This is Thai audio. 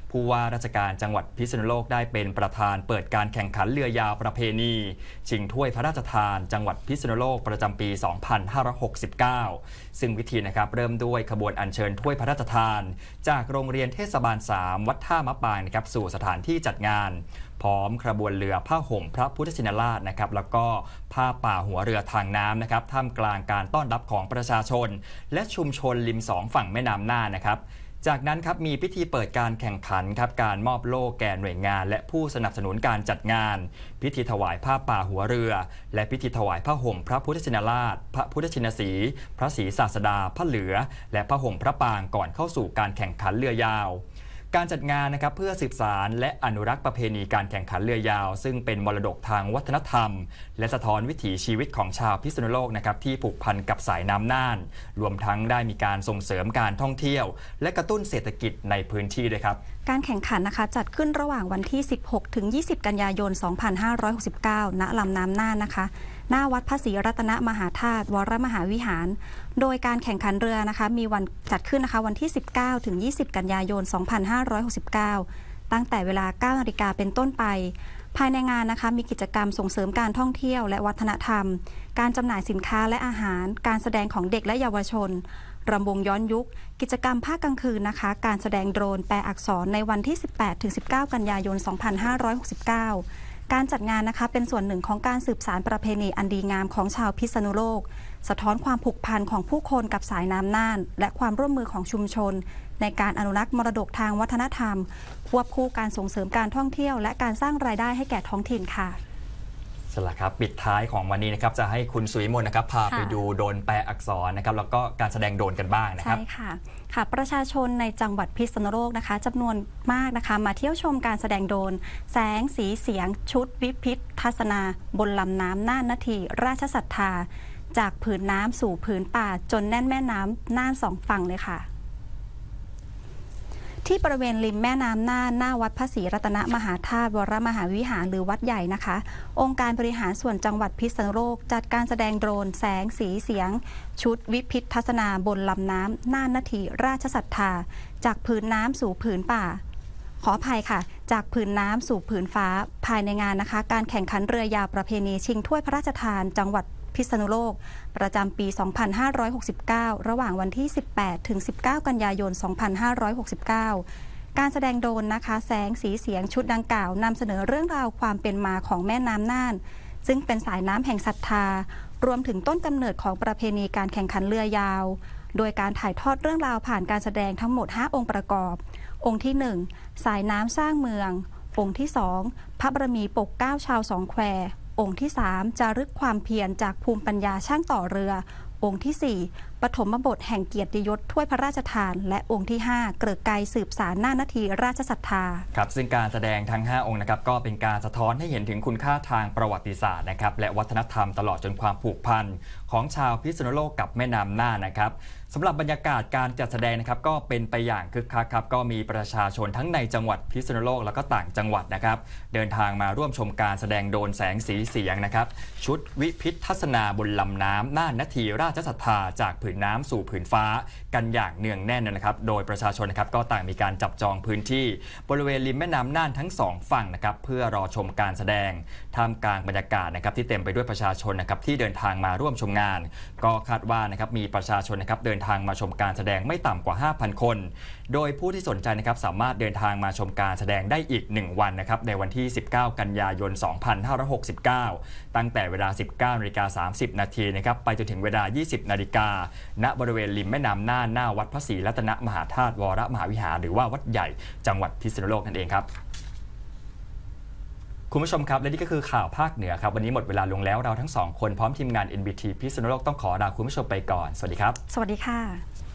ผู้ว่าราชการจังหวัดพิษณุโลกได้เป็นประธานเปิดการแข่งขันเรือยาวประเพณีชิงถ้วยพระราชทานจังหวัดพิษณุโลกประจำปี 2569 ซึ่งวิธีนะครับเริ่มด้วยขบวนอัญเชิญถ้วยพระราชทานจากโรงเรียนเทศบาล 3 วัดท่ามะปางนะครับสู่สถานที่จัดงานพร้อมขบวนเรือผ้าห่มพระพุทธชินราชนะครับแล้วก็ผ้าป่าหัวเรือทางน้ำนะครับท่ามกลางการต้อนรับของประชาชนและชุมชนริมสองฝั่งแม่น้ำน่านนะครับจากนั้นครับมีพิธีเปิดการแข่งขันครับการมอบโล่แก่หน่วยงานและผู้สนับสนุนการจัดงานพิธีถวายผ้าป่าหัวเรือและพิธีถวายผ้าห่มพระพุทธชินราชพระพุทธชินสีห์พระศรีศาสดาพระเหลือและผ้าห่มพระปางก่อนเข้าสู่การแข่งขันเรือยาวการจัดงานนะครับเพื่อสืบสานและอนุรักษ์ประเพณีการแข่งขันเรือยาวซึ่งเป็นมรดกทางวัฒนธรรมและสะท้อนวิถีชีวิตของชาวพิษณุโลกนะครับที่ผูกพันกับสายน้ำน่านรวมทั้งได้มีการส่งเสริมการท่องเที่ยวและกระตุ้นเศรษฐกิจในพื้นที่ด้วยครับการแข่งขันนะคะจัดขึ้นระหว่างวันที่ 16 ถึง 20 กันยายน 2569 ณ ลำน้ำน่านนะคะหน้าวัดพระศรีรัตนมหาธาตุวรมหาวิหารโดยการแข่งขันเรือนะคะมีวันจัดขึ้นนะคะวันที่ 19 ถึง 20 กันยายน 2569 ตั้งแต่เวลา 9 นาฬิกาเป็นต้นไปภายในงานนะคะมีกิจกรรมส่งเสริมการท่องเที่ยวและวัฒนธรรมการจำหน่ายสินค้าและอาหารการแสดงของเด็กและเยาวชนรำวงย้อนยุคกิจกรรมภาคกลางคืนนะคะการแสดงโดรนแปลอักษรในวันที่ 18 ถึง 19 กันยายน 2569 การจัดงานนะคะเป็นส่วนหนึ่งของการสืบสานประเพณีอันดีงามของชาวพิษณุโลกสะท้อนความผูกพันของผู้คนกับสายน้ำน่านและความร่วมมือของชุมชนในการอนุรักษ์มรดกทางวัฒนธรรมควบคู่การส่งเสริมการท่องเที่ยวและการสร้างรายได้ให้แก่ท้องถิ่นค่ะสละครับปิดท้ายของวันนี้นะครับจะให้คุณสุวิมลนะครับพาไปดูโดรนแปลอักษรนะครับแล้วก็การแสดงโดรนกันบ้างนะครับใช่ค่ะประชาชนในจังหวัดพิษณุโลกนะคะจำนวนมากนะคะมาเที่ยวชมการแสดงโดรนแสงสีเสียงชุดวิพิธทัศนาบนลำน้ำน่านนาทีราชศรัทธาจากผืนน้ำสู่ผืนป่าจนแน่นแม่น้ำน่านสองฝั่งเลยค่ะที่บริเวณริมแม่น้ำน่านหน้าวัดพระศรีรัตนมหาธาตุวรมหาวิหารหรือวัดใหญ่นะคะองค์การบริหารส่วนจังหวัดพิษณุโลกจัดการแสดงโดรนแสงสีเสียงชุดวิพิธทัศนาบนลำน้ำน่านนาทีราชศรัทธาจากผืนน้ำสู่ผืนป่าขออภัยค่ะจากผืนน้ำสู่ผืนฟ้าภายในงานนะคะการแข่งขันเรือยาวประเพณีชิงถ้วยพระราชทานจังหวัดพิษณุโลกประจำปี 2569 ระหว่างวันที่ 18 ถึง 19 กันยายน 2569 การแสดงโดรนนะคะแสงสีเสียงชุดดังกล่าวนำเสนอเรื่องราวความเป็นมาของแม่น้ำน่านซึ่งเป็นสายน้ำแห่งศรัทธารวมถึงต้นกำเนิดของประเพณีการแข่งขันเรือยาวโดยการถ่ายทอดเรื่องราวผ่านการแสดงทั้งหมด 5 องค์ประกอบองค์ที่ 1 สายน้ำสร้างเมืององค์ที่ 2 พระบารมีปกเกล้าชาวสองแควองค์ที่ 3 จารึกความเพียรจากภูมิปัญญาช่างต่อเรือองค์ที่ 4 ปฐมบทแห่งเกียรติยศถ้วยพระราชทานและองค์ที่ 5 เกริกไกรสืบสานน่านนาทีราชศรัทธาครับซึ่งการแสดงทั้ง 5 องค์นะครับก็เป็นการสะท้อนให้เห็นถึงคุณค่าทางประวัติศาสตร์นะครับและวัฒนธรรมตลอดจนความผูกพันของชาวพิษณุโลกกับแม่น้ำน่านนะครับสำหรับบรรยากาศการจัดแสดงนะครับก็เป็นไปอย่างคึกคักครับก็มีประชาชนทั้งในจังหวัดพิษณุโลกแล้วก็ต่างจังหวัดนะครับเดินทางมาร่วมชมการแสดงโดรนแสงสีเสียงนะครับชุดวิพิธทัศนาบนลำน้ำน่านนาทีราชศรัทธาจากผืนน้ำสู่ผืนฟ้ากันอย่างเนืองแน่นนะครับโดยประชาชนนะครับก็ต่างมีการจับจองพื้นที่บริเวณริมแม่น้ำน่านทั้ง2ฝั่งนะครับเพื่อรอชมการแสดงท่ามกลางบรรยากาศนะครับที่เต็มไปด้วยประชาชนนะครับที่เดินทางมาร่วมชมงานก็คาดว่านะครับมีประชาชนนะครับเดินทางมาชมการแสดงไม่ต่ำกว่า 5,000 คนโดยผู้ที่สนใจนะครับสามารถเดินทางมาชมการแสดงได้อีก1วันนะครับในวันที่ 19 กันยายน 2569 ตั้งแต่เวลา 19:30 นาทีนะครับไปจนถึงเวลา 20 นาฬิกาณบริเวณริมแม่น้ำน่านหน้าวัดพระศรีรัตนมหาธาตุวรมหาวิหารหรือว่าวัดใหญ่จังหวัดพิษณุโลกนั่นเองครับคุณผู้ชมครับและนี่ก็คือข่าวภาคเหนือครับวันนี้หมดเวลาลงแล้วเราทั้ง2คนพร้อมทีมงาน NBT พิษณุโลกต้องขอลาคุณผู้ชมไปก่อนสวัสดีครับสวัสดีค่ะ